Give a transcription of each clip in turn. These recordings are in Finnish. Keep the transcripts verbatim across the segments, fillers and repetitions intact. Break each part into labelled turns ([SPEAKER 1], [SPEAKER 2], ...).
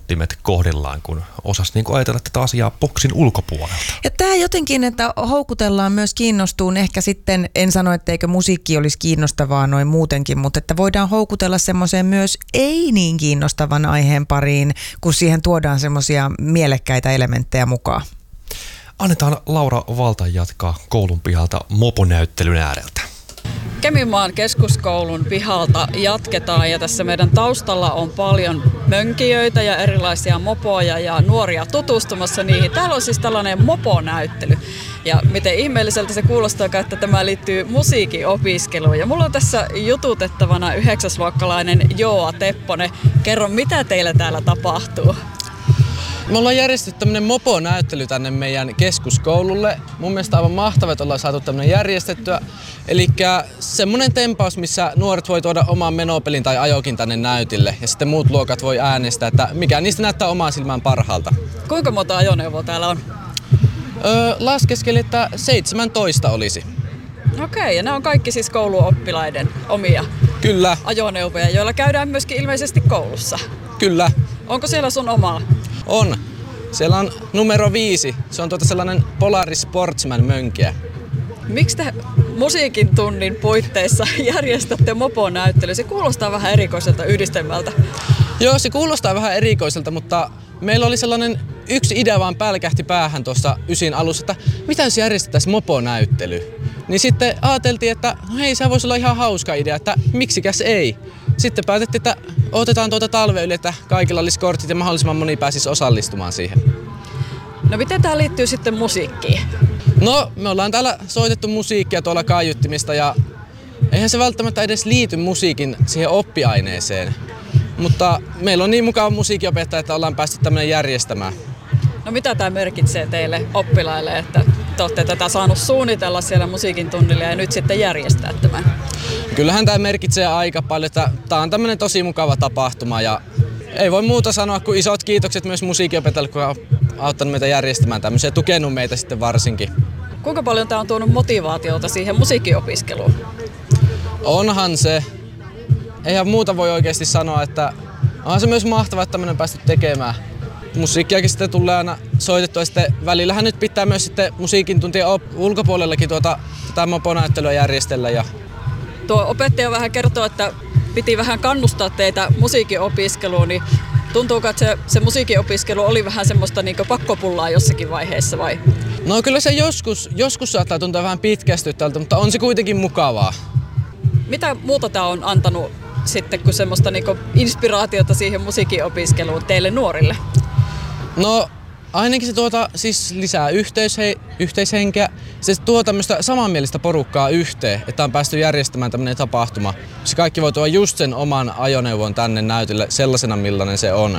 [SPEAKER 1] aivosoluttimet kohdillaan, kun osas niin kuin ajatella tätä asiaa boksin ulkopuolelta.
[SPEAKER 2] Ja tämä jotenkin, että houkutellaan myös kiinnostuun ehkä sitten, en sano, etteikö musiikki olisi kiinnostavaa noin muutenkin, mutta että voidaan houkutella semmoiseen myös ei niin kiinnostavan aiheen pariin, kun siihen tuodaan semmoisia mielekkäitä elementtejä mukaan.
[SPEAKER 1] Annetaan Laura Valtan jatkaa koulun pihalta moponäyttelyn ääreltä.
[SPEAKER 3] Keminmaan keskuskoulun pihalta jatketaan ja tässä meidän taustalla on paljon mönkijöitä ja erilaisia mopoja ja nuoria tutustumassa niihin. Täällä on siis tällainen moponäyttely ja miten ihmeelliseltä se kuulostaa, että tämä liittyy musiikin opiskeluun. Ja mulla on tässä jututettavana yhdeksäsluokkalainen Joa Tepponen. Kerro, mitä teillä täällä tapahtuu?
[SPEAKER 4] Me ollaan järjestetty tämmönen moponäyttely tänne meidän keskuskoululle. Mun mielestä aivan mahtavaa, että ollaan saatu tämmönen järjestettyä. Elikkä semmonen tempaus, missä nuoret voi tuoda oman menopelin tai ajokin tänne näytille. Ja sitten muut luokat voi äänestää, että mikä niistä näyttää omaan silmään parhaalta.
[SPEAKER 3] Kuinka monta ajoneuvoa täällä on?
[SPEAKER 4] Öö, laskeskelin, että seitsemäntoista olisi.
[SPEAKER 3] Okei, ja nämä on kaikki siis kouluoppilaiden omia
[SPEAKER 4] Kyllä.
[SPEAKER 3] ajoneuvoja, joilla käydään myöskin ilmeisesti koulussa.
[SPEAKER 4] Kyllä.
[SPEAKER 3] Onko siellä sun omaa?
[SPEAKER 4] On. Siellä on numero viisi. Se on tuota sellainen Polaris Sportsman mönkiä.
[SPEAKER 3] Miksi te musiikin tunnin puitteissa järjestätte moponäyttely? Se kuulostaa vähän erikoiselta yhdistelmältä.
[SPEAKER 4] Joo, se kuulostaa vähän erikoiselta, mutta meillä oli sellainen yksi idea vaan pälkähti päähän tuossa ysin alussa, että mitä jos järjestettäisiin moponäyttely? Niin sitten ajateltiin, että no hei, se voisi olla ihan hauska idea, että miksikäs ei. Sitten päätettiin, että otetaan tuota talven yli, että kaikilla olisi kortit ja mahdollisimman moni pääsisi osallistumaan siihen.
[SPEAKER 3] No miten tää liittyy sitten musiikkiin?
[SPEAKER 4] No, me ollaan täällä soitettu musiikkia tuolla kaiuttimista ja eihän se välttämättä edes liity musiikin siihen oppiaineeseen. Mutta meillä on niin mukava musiikinopettaja, että ollaan päästy tämmöinen järjestämään.
[SPEAKER 3] No mitä tämä merkitsee teille oppilaille, että te olette tätä saanut suunnitella siellä musiikin tunnilla ja nyt sitten järjestää tämän?
[SPEAKER 4] Kyllähän tämä merkitsee aika paljon, että tämä on tämmöinen tosi mukava tapahtuma ja ei voi muuta sanoa kuin isot kiitokset myös musiikinopettajalle, kun on auttanut meitä järjestämään tämmöisiä ja tukenut meitä sitten varsinkin.
[SPEAKER 3] Kuinka paljon tämä on tuonut motivaatiota siihen musiikkiopiskeluun?
[SPEAKER 4] Onhan se. Eihän muuta voi oikeasti sanoa, että onhan se myös mahtavaa, että tämmöinen on päästy tekemään. Musiikkiakin sitten tulee aina soitettua ja sitten välillähän nyt pitää myös sitten musiikin tuntien ulkopuolellakin tuota, tätä moponäyttelyä järjestellä. Ja
[SPEAKER 3] tuo opettaja vähän kertoo, että piti vähän kannustaa teitä musiikinopiskeluun, niin tuntuuko, että se, se musiikinopiskelu oli vähän semmoista niin kuin pakkopullaa jossakin vaiheessa vai?
[SPEAKER 4] No kyllä se joskus, joskus saattaa tuntua vähän pitkästyttältä, mutta on se kuitenkin mukavaa.
[SPEAKER 3] Mitä muuta tämä on antanut sitten kuin semmoista niin kuin inspiraatiota siihen musiikinopiskeluun teille nuorille?
[SPEAKER 4] No ainakin se tuota, siis lisää yhteishe- yhteishenkeä. Se tuo tämmöistä samanmielistä porukkaa yhteen, että on päästy järjestämään tämmöinen tapahtuma. Se kaikki voi tuoda just sen oman ajoneuvon tänne näytölle sellaisena, millainen se on.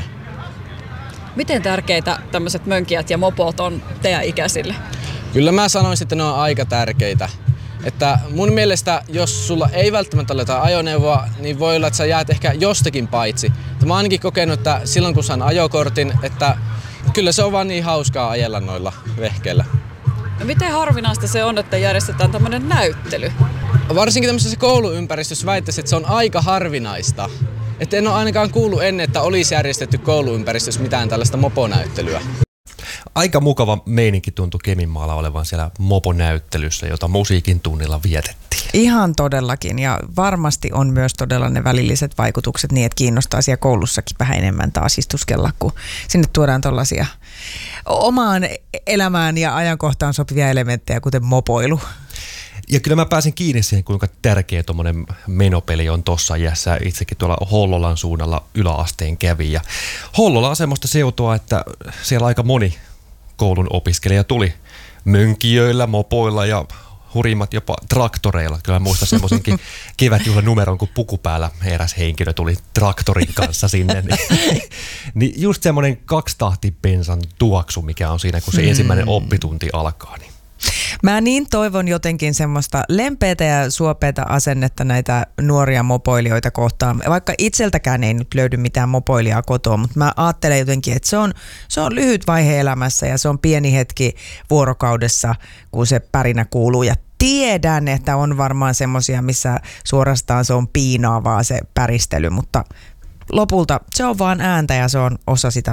[SPEAKER 3] Miten tärkeitä tämmöiset mönkijät ja mopot on teidän ikäisille?
[SPEAKER 4] Kyllä mä sanoisin, että ne on aika tärkeitä. Että mun mielestä, jos sulla ei välttämättä ole jotain ajoneuvoa, niin voi olla, että sä jäät ehkä jostakin paitsi. Mä oon ainakin kokenut, että silloin kun saan ajokortin, että kyllä se on vaan niin hauskaa ajella noilla vehkeillä.
[SPEAKER 3] No miten harvinaista se on, että järjestetään tämmöinen näyttely?
[SPEAKER 4] Varsinkin tämmöisessä kouluympäristössä väittäisin, että se on aika harvinaista. Että en ole ainakaan kuullut ennen, että olisi järjestetty kouluympäristössä mitään tällaista moponäyttelyä.
[SPEAKER 1] Aika mukava meininki tuntui Keminmaalla olevan siellä moponäyttelyssä, jota musiikin tunnilla vietettiin.
[SPEAKER 2] Ihan todellakin, ja varmasti on myös todella ne välilliset vaikutukset niin, että kiinnostaa siellä koulussakin vähän enemmän taas istuskella, kun sinne tuodaan tollaisia omaan elämään ja ajankohtaan sopivia elementtejä, kuten mopoilu.
[SPEAKER 1] Ja kyllä mä pääsin kiinni siihen, kuinka tärkeä tuommoinen menopeli on tossa iässä. Itsekin tuolla Hollolan suunnalla yläasteen kävi. Ja Hollola on semmoista seutua, että siellä aika moni koulun opiskelija tuli mönkijöillä, mopoilla ja hurimmat jopa traktoreilla. Kyllä muistan semmoisenkin kevätjuhlan numeron, kun pukupäällä eräs henkilö tuli traktorin kanssa sinne. Niin just semmoinen kaksitahtipensan tuoksu, mikä on siinä, kun se ensimmäinen oppitunti alkaa. Niin
[SPEAKER 2] Mä niin toivon jotenkin semmoista lempeätä ja suopeata asennetta näitä nuoria mopoilijoita kohtaan. Vaikka itseltäkään ei nyt löydy mitään mopoilijaa kotoa, mutta mä ajattelen jotenkin, että se on, se on lyhyt vaihe elämässä ja se on pieni hetki vuorokaudessa, kun se pärinä kuuluu. Ja tiedän, että on varmaan semmoisia, missä suorastaan se on piinaavaa se päristely, mutta lopulta se on vaan ääntä ja se on osa sitä